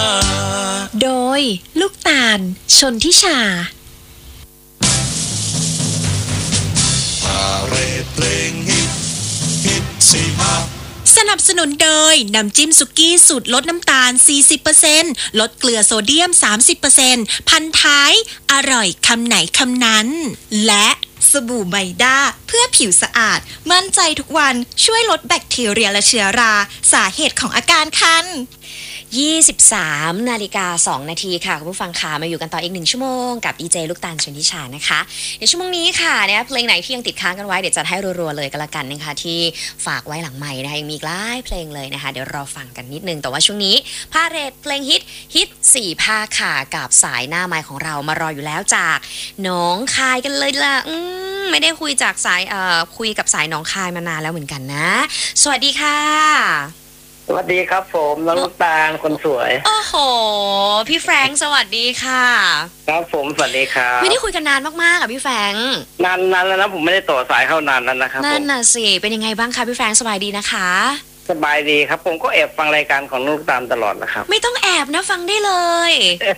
โดยลูกตาลชนทิชาสนับสนุนโดยน้ำจิ้มสุกี้สูตรลดน้ำตาล 40% ลดเกลือโซเดียม 30% พันท้ายอร่อยคำไหนคำนั้นและสบู่ไมด้าเพื่อผิวสะอาดมั่นใจทุกวันช่วยลดแบคทีเรียและเชื้อราสาเหตุของอาการคัน 23:02 นาทีค่ะคุณผู้ฟังค่ะมาอยู่กันต่ออีก1ชั่วโมงกับดีเจลูกตาลชนทิชานะคะเดี๋ยวชั่วโมงนี้ค่ะเนี่ยเพลงไหนที่ยังติดค้างกันไว้เดี๋ยวจัดให้รัวๆเลยก็แล้วกันนะคะที่ฝากไว้หลังใหม่นะคะยังมีหลายเพลงเลยนะคะเดี๋ยวรอฟังกันนิดนึงแต่ว่าช่วงนี้พาเรทเพลงฮิต4ภาคค่ะกับสายหน้าไมค์ของเรามารออยู่แล้วจากหนองคายกันเลยล่ะไม่ได้คุยจากสายคุยกับสายหนองคายมานานแล้วเหมือนกันนะสวัสดีค่ะสวัสดีครับผมน้องลูกตาลคนสวยโอ้โหพี่แฟรงค์สวัสดีค่ะครับผมสวัสดีครับไม่ได้คุยกันนานมากๆอ่ะพี่แฟรงค์นานแล้วนะผมไม่ได้ต่อสายเข้านานแล้วนะครับนั่นน่ะสิเป็นยังไงบ้างคะพี่แฟรงค์สบายดีนะคะสบายดีครับผมก็แอบฟังรายการของลูกตาลตลอดนะครับไม่ต้องแอบนะฟังได้เลย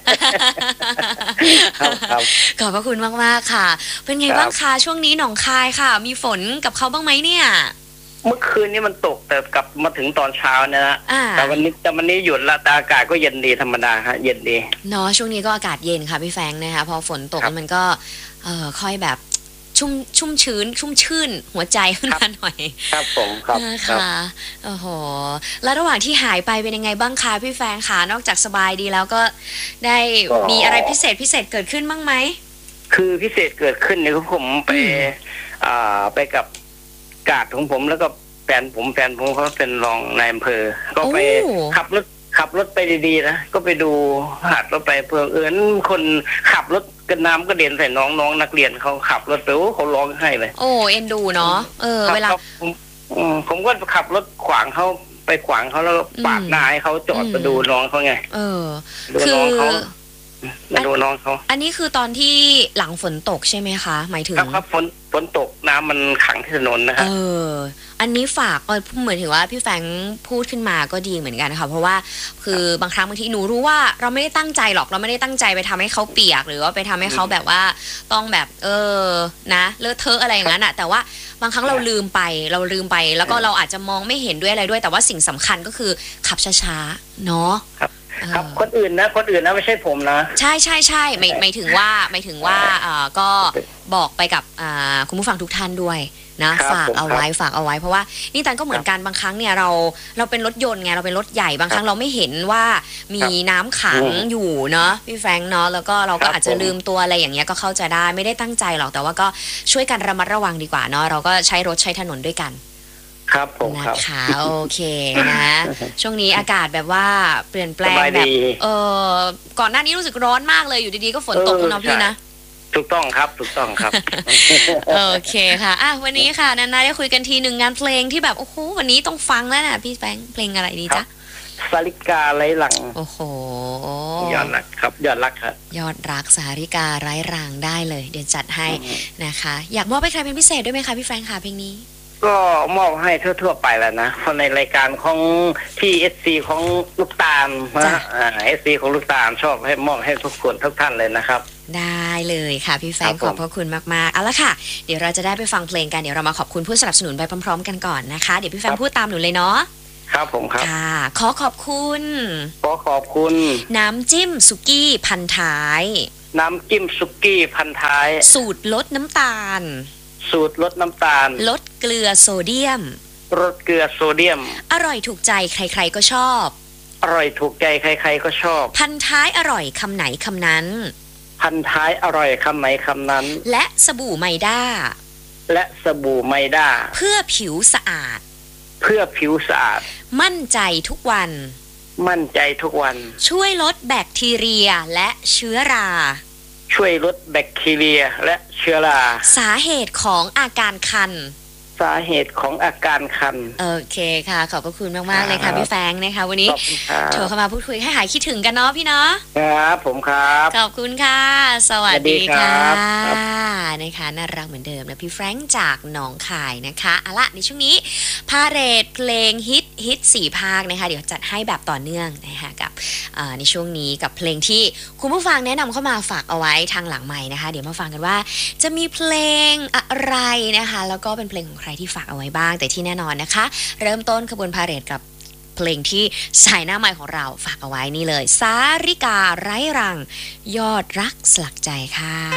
ครับขอบพระคุณมากๆค่ะเป็นไงบ้างคะช่วงนี้หนองคายค่ะมีฝนกับเขาบ้างไหมเนี่ยเมื่อคืนนี้มันตกแต่กลับมาถึงตอนเช้าเนี่ยนะแต่วันนี้หยุดละแต่อากาศก็เย็นดีธรรมดาครับเย็นดีเนาะช่วงนี้ก็อากาศเย็นค่ะพี่แฟงนะคะพอฝนตกมันก็ค่อยแบบชุ่มชื่นหัวใจขึ้นมาหน่อยครับผมครับค่ะโอ้โหแล้วระหว่างที่หายไปเป็นยังไงบ้างคะพี่แฟงคะนอกจากสบายดีแล้วก็ได้มีอะไรพิเศษเกิดขึ้นบ้างไหมคือพิเศษเกิดขึ้นเนี่ยผมไปกับกาดของผมแล้วก็แฟนผมเขาเป็นรองนายอำเภอก็ไปขับรถไปดีๆนะก็ไปดูหาดรถไปเพื่อคนขับรถกระน้ำก็เด่นใส่น้องนักเรียนเขาขับรถไปเขาร้องไห้เลยโอ้เอ็นดูเนาะเวลาผมก็ขับรถขวางเขาแล้วปาดหน้าให้เขาจอดไปดูน้องเขาไงดูน้องเขามาดูน้องเขาอันนี้คือตอนที่หลังฝนตกใช่ไหมคะหมายถึงครับฝนตกน้ำมันขังที่ถนนนะครับอันนี้ฝากเหมือนถึงว่าพี่แฟงพูดขึ้นมาก็ดีเหมือนกันค่ะเพราะว่าคือบางครั้งบางทีหนูรู้ว่าเราไม่ได้ตั้งใจหรอกเราไม่ได้ตั้งใจไปทำให้เขาเปียกหรือว่าไปทำให้เขาแบบว่าต้องแบบนะเลอะเทอะอะไรอย่างนั้นอะแต่ว่าบางครั้งเราลืมไปแล้วก็เราอาจจะมองไม่เห็นด้วยอะไรด้วยแต่ว่าสิ่งสำคัญก็คือขับช้าๆเนาะครับคนอื่นนะไม่ใช่ผมนะใช่หมายถึงว่าก็บอกไปกับคุณผู้ฟังทุกท่านด้วยนะฝากเอาไว้เพราะว่านี่ตันก็เหมือนกันบางครั้งเนี่ยเราเป็นรถยนต์ไงเราเป็นรถใหญ่บางครั้งเราไม่เห็นว่ามีน้ำขังอยู่เนาะพี่แฟรงค์เนาะแล้วก็เราก็อาจจะลืมตัวอะไรอย่างเงี้ยก็เข้าใจได้ไม่ได้ตั้งใจหรอกแต่ว่าก็ช่วยกันระมัดระวังดีกว่าเนาะเราก็ใช้รถใช้ถนนด้วยกันครับผมนะคะโอเคนะช่วงนี้อากาศแบบว่าเปลี่ยนแปลงแบบก่อนหน้านี้รู้สึกร้อนมากเลยอยู่ดีๆก็ฝนตกเนาะพี่นะถูกต้องครับโอเคค่ะวันนี้ค่ะนาได้คุยกันทีหนึ่งงานเพลงที่แบบโอ้โหวันนี้ต้องฟังแล้วนะพี่แฟงเพลงอะไรดีจ๊ะสาริกาไร้รังโอ้โหยอดรักครับยอดรักครับยอดรักสาริกาไร้รังได้เลยเดี๋ยวจัดให้นะคะอยากมอบให้ใครเป็นพิเศษด้วยไหมคะพี่แฟงค่ะเพลงนี้ก็มอบให้ทั่วๆไปแล้วนะเพราะในรายการของที่ SC ของลูกตาลนะSC ของลูกตาลชอบให้มอบให้ทุกคนทุกท่านเลยนะครับได้เลยค่ะพี่แฟงขอบพระคุณมากๆเอาละค่ะเดี๋ยวเราจะได้ไปฟังเพลงกันเดี๋ยวเรามาขอบคุณผู้สนับสนุนไปพร้อมๆกันก่อนนะคะเดี๋ยวพี่แฟงพูดตามหนูเลยเนาะครับผมครับค่ะขอบคุณน้ำจิ้มสุกี้พันท้ายน้ำจิ้มสุกี้พันท้ายสูตรลดน้ำตาลลดเกลือโซเดียมอร่อยถูกใจใครๆก็ชอบพันท้ายอร่อยคำไหนคำนั้นและสบู่ไมด้าเพื่อผิวสะอาดมั่นใจทุกวันช่วยลดแบคทีเรียและเชื้อราสาเหตุของอาการคันสาเหตุของอาการคันโอเคค่ะขอบพระคุณมากๆเลยค่ะพี่แฟรงค์นะคะวันนี้ขอบคุณครับโทรเข้ามาพูดคุยให้หายคิดถึงกันเนาะพี่เนาะครับผมครับขอบคุณค่ะสวัสดีค่ะสวัสดีครับนะคะน่ารักเหมือนเดิมนะพี่แฟรงค์จากหนองคายนะคะเอาละในช่วงนี้พาเรดเพลงฮิต4 ภาคนะคะเดี๋ยวจัดให้แบบต่อเนื่องนะคะกับในช่วงนี้กับเพลงที่คุณผู้ฟังแนะนำเข้ามาฝากเอาไว้ทางหลังไมค์นะคะเดี๋ยวมาฟังกันว่าจะมีเพลงอะไรนะคะแล้วก็เป็นเพลงของใครที่ฝากเอาไว้บ้างแต่ที่แน่นอนนะคะเริ่มต้นขบวนพาเหรดกับเพลงที่สายหน้าไมค์ของเราฝากเอาไว้นี่เลยสาริกาไร้รังยอดรักสลักใจค่ะ